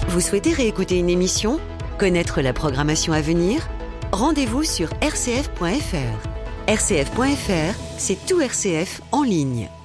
Vous souhaitez réécouter une émission ? Connaître la programmation à venir ? Rendez-vous sur rcf.fr. rcf.fr, c'est tout RCF en ligne.